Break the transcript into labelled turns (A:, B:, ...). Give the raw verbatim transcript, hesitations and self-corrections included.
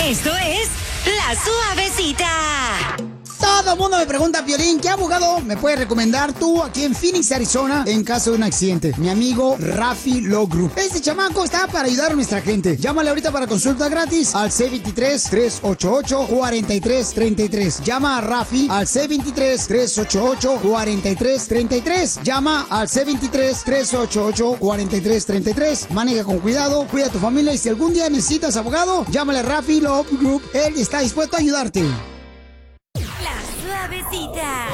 A: Esto es La Suavecita.
B: Todo el mundo me pregunta, Piolín, ¿qué abogado me puedes recomendar tú aquí en Phoenix, Arizona, en caso de un accidente? Mi amigo Rafi Law Group. Este chamaco está para ayudar a nuestra gente. Llámale ahorita para consulta gratis al C veintitrés, tres ochenta y ocho, cuarenta y tres treinta y tres. Llama a Rafi al C veintitrés, tres ochenta y ocho, cuarenta y tres treinta y tres. Llama al C veintitrés, tres ochenta y ocho, cuarenta y tres treinta y tres. Maneja con cuidado, cuida a tu familia y si algún día necesitas abogado, llámale a Rafi Law Group. Él está dispuesto a ayudarte.
A: La Suavecita.